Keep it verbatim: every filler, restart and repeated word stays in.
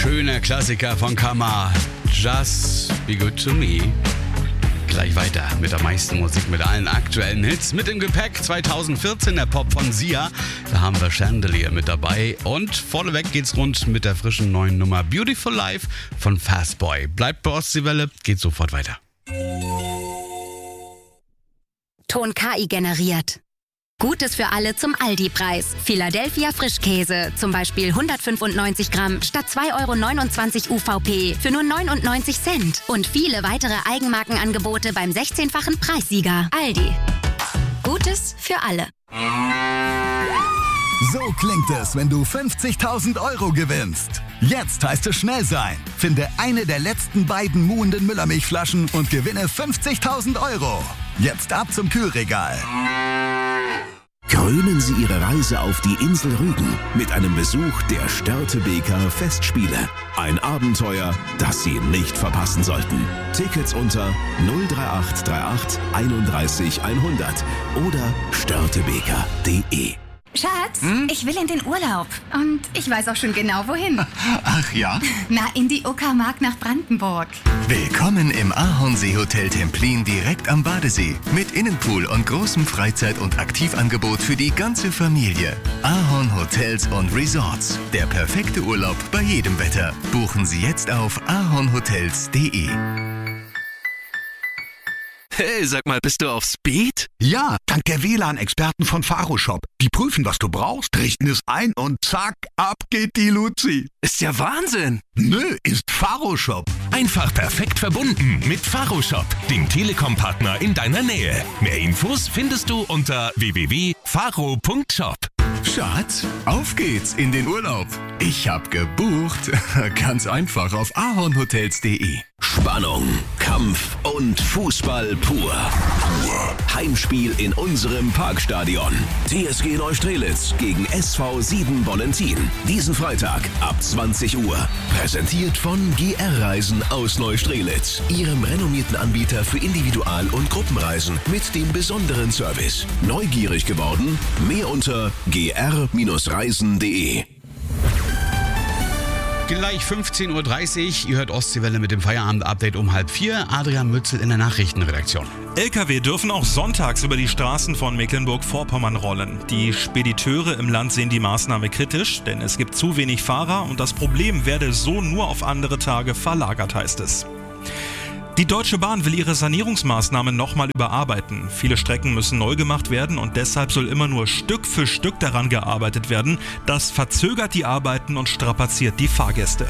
Schöner Klassiker von Kammer. Just Be Good To Me. Gleich weiter mit der meisten Musik, mit allen aktuellen Hits. Mit dem Gepäck zweitausendvierzehn der Pop von Sia. Da haben wir Chandelier mit dabei. Und vorneweg geht's rund mit der frischen neuen Nummer Beautiful Life von Fastboy. Bleibt bei Ostseewelle, geht sofort weiter. Ton K I generiert. Gutes für alle zum Aldi-Preis. Philadelphia Frischkäse, zum Beispiel hundertfünfundneunzig Gramm statt zwei Euro neunundzwanzig U V P für nur neunundneunzig Cent. Und viele weitere Eigenmarkenangebote beim sechzehnfachen Preissieger. Aldi. Gutes für alle. So klingt es, wenn du fünfzigtausend Euro gewinnst. Jetzt heißt es schnell sein. Finde eine der letzten beiden muhenden Müllermilchflaschen und gewinne fünfzigtausend Euro. Jetzt ab zum Kühlregal. Krönen Sie Ihre Reise auf die Insel Rügen mit einem Besuch der Störtebeker Festspiele. Ein Abenteuer, das Sie nicht verpassen sollten. Tickets unter null drei acht drei acht einunddreißig hundert oder störtebeker punkt de. Schatz, Hm? ich will in den Urlaub. Und ich weiß auch schon genau, wohin. Ach ja? Na, in die Uckermark nach Brandenburg. Willkommen im Ahornsee-Hotel Templin direkt am Badesee. Mit Innenpool und großem Freizeit- und Aktivangebot für die ganze Familie. Ahorn Hotels und Resorts. Der perfekte Urlaub bei jedem Wetter. Buchen Sie jetzt auf ahornhotels punkt de. Hey, sag mal, bist du auf Speed? Ja, dank der W L A N-Experten von Faroshop. Die prüfen, was du brauchst, richten es ein und zack, ab geht die Luzi. Ist ja Wahnsinn. Nö, ist Faroshop. Einfach perfekt verbunden mit Faroshop, dem Telekom-Partner in deiner Nähe. Mehr Infos findest du unter w w w punkt faro punkt shop. Schatz, auf geht's in den Urlaub. Ich hab gebucht. Ganz einfach auf ahornhotels punkt de. Spannung, Kampf und Fußball pur. Heimspiel in unserem Parkstadion. T S G Neustrelitz gegen S V sieben Bollentin. Diesen Freitag ab zwanzig Uhr. Präsentiert von G R-Reisen aus Neustrelitz. Ihrem renommierten Anbieter für Individual- und Gruppenreisen mit dem besonderen Service. Neugierig geworden? Mehr unter g r reisen punkt de. Gleich fünfzehn Uhr dreißig. Ihr hört Ostseewelle mit dem Feierabend-Update um halb vier. Adrian Mützel in der Nachrichtenredaktion. L K W dürfen auch sonntags über die Straßen von Mecklenburg-Vorpommern rollen. Die Spediteure im Land sehen die Maßnahme kritisch, denn es gibt zu wenig Fahrer und das Problem werde so nur auf andere Tage verlagert, heißt es. Die Deutsche Bahn will ihre Sanierungsmaßnahmen nochmal überarbeiten. Viele Strecken müssen neu gemacht werden und deshalb soll immer nur Stück für Stück daran gearbeitet werden. Das verzögert die Arbeiten und strapaziert die Fahrgäste.